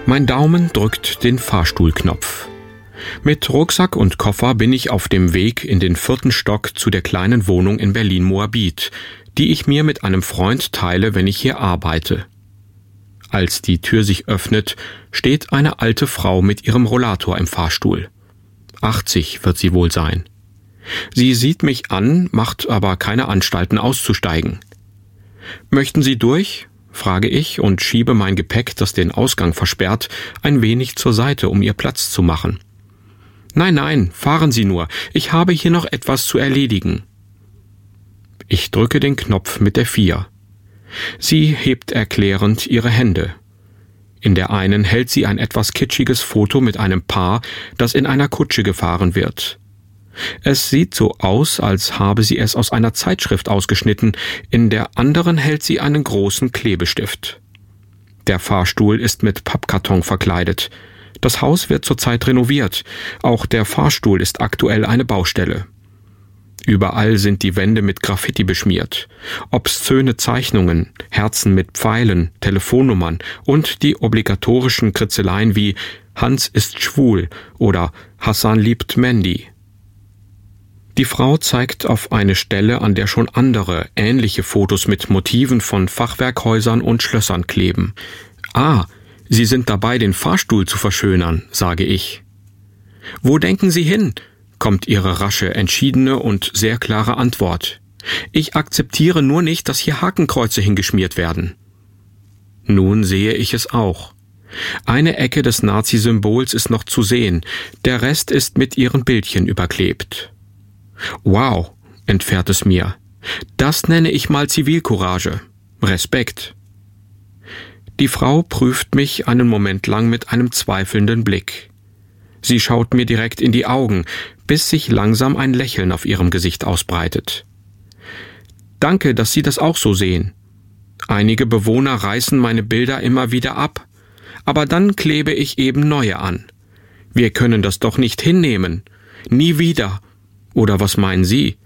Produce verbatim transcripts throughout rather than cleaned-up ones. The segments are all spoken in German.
Mein Daumen drückt den Fahrstuhlknopf. Mit Rucksack und Koffer bin ich auf dem Weg in den vierten Stock zu der kleinen Wohnung in Berlin-Moabit, die ich mir mit einem Freund teile, wenn ich hier arbeite. Als die Tür sich öffnet, steht eine alte Frau mit ihrem Rollator im Fahrstuhl. achtzig wird sie wohl sein. Sie sieht mich an, macht aber keine Anstalten auszusteigen. »Möchten Sie durch?« frage ich und schiebe mein Gepäck, das den Ausgang versperrt, ein wenig zur Seite, um ihr Platz zu machen. »Nein, nein, fahren Sie nur, ich habe hier noch etwas zu erledigen.« Ich drücke den Knopf mit der vier. Sie hebt erklärend ihre Hände. In der einen hält sie ein etwas kitschiges Foto mit einem Paar, das in einer Kutsche gefahren wird. Es sieht so aus, als habe sie es aus einer Zeitschrift ausgeschnitten, in der anderen hält sie einen großen Klebestift. Der Fahrstuhl ist mit Pappkarton verkleidet. Das Haus wird zurzeit renoviert, auch der Fahrstuhl ist aktuell eine Baustelle. Überall sind die Wände mit Graffiti beschmiert, obszöne Zeichnungen, Herzen mit Pfeilen, Telefonnummern und die obligatorischen Kritzeleien wie »Hans ist schwul« oder »Hassan liebt Mandy«. Die Frau zeigt auf eine Stelle, an der schon andere, ähnliche Fotos mit Motiven von Fachwerkhäusern und Schlössern kleben. »Ah, Sie sind dabei, den Fahrstuhl zu verschönern«, sage ich. »Wo denken Sie hin?« kommt ihre rasche, entschiedene und sehr klare Antwort. »Ich akzeptiere nur nicht, dass hier Hakenkreuze hingeschmiert werden.« Nun sehe ich es auch. Eine Ecke des Nazi-Symbols ist noch zu sehen, der Rest ist mit ihren Bildchen überklebt. »Wow«, entfährt es mir. »Das nenne ich mal Zivilcourage. Respekt.« Die Frau prüft mich einen Moment lang mit einem zweifelnden Blick. Sie schaut mir direkt in die Augen, bis sich langsam ein Lächeln auf ihrem Gesicht ausbreitet. »Danke, dass Sie das auch so sehen. Einige Bewohner reißen meine Bilder immer wieder ab, aber dann klebe ich eben neue an. Wir können das doch nicht hinnehmen. Nie wieder. Oder was meinen Sie?«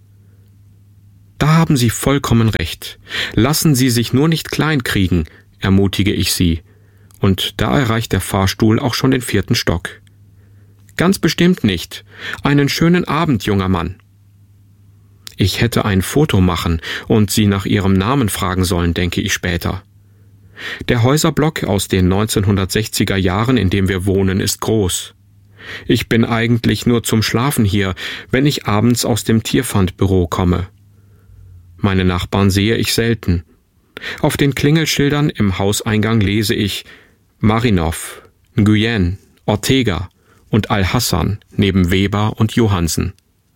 »Da haben Sie vollkommen recht. Lassen Sie sich nur nicht kleinkriegen«, ermutige ich sie. Und da erreicht der Fahrstuhl auch schon den vierten Stock. »Ganz bestimmt nicht. Einen schönen Abend, junger Mann.« Ich hätte ein Foto machen und sie nach ihrem Namen fragen sollen, denke ich später. Der Häuserblock aus den neunzehnhundertsechziger Jahren, in dem wir wohnen, ist groß. Ich bin eigentlich nur zum Schlafen hier, wenn ich abends aus dem Tierpfandbüro komme. Meine Nachbarn sehe ich selten. Auf den Klingelschildern im Hauseingang lese ich Marinov, Nguyen, Ortega und Al-Hassan neben Weber und Johansen.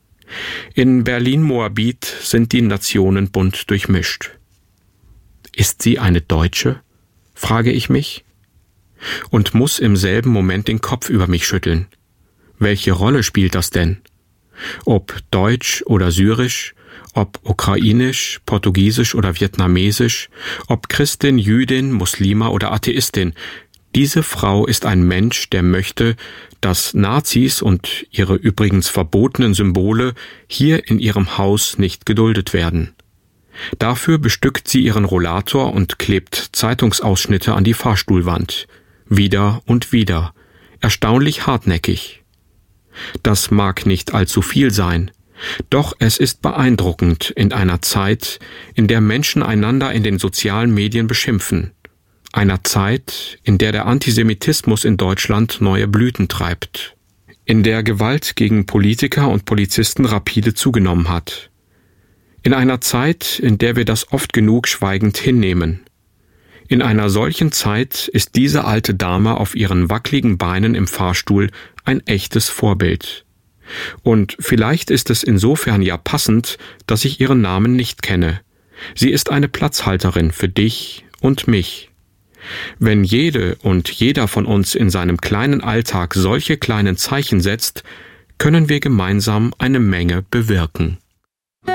In Berlin-Moabit sind die Nationen bunt durchmischt. Ist sie eine Deutsche? Frage ich mich. Und muss im selben Moment den Kopf über mich schütteln. Welche Rolle spielt das denn? Ob Deutsch oder Syrisch, ob Ukrainisch, Portugiesisch oder Vietnamesisch, ob Christin, Jüdin, Muslima oder Atheistin, diese Frau ist ein Mensch, der möchte, dass Nazis und ihre übrigens verbotenen Symbole hier in ihrem Haus nicht geduldet werden. Dafür bestückt sie ihren Rollator und klebt Zeitungsausschnitte an die Fahrstuhlwand. Wieder und wieder. Erstaunlich hartnäckig. Das mag nicht allzu viel sein, doch es ist beeindruckend in einer Zeit, in der Menschen einander in den sozialen Medien beschimpfen. Einer Zeit, in der der Antisemitismus in Deutschland neue Blüten treibt. In der Gewalt gegen Politiker und Polizisten rapide zugenommen hat. In einer Zeit, in der wir das oft genug schweigend hinnehmen. In einer solchen Zeit ist diese alte Dame auf ihren wackligen Beinen im Fahrstuhl ein echtes Vorbild. Und vielleicht ist es insofern ja passend, dass ich ihren Namen nicht kenne. Sie ist eine Platzhalterin für dich und mich. Wenn jede und jeder von uns in seinem kleinen Alltag solche kleinen Zeichen setzt, können wir gemeinsam eine Menge bewirken.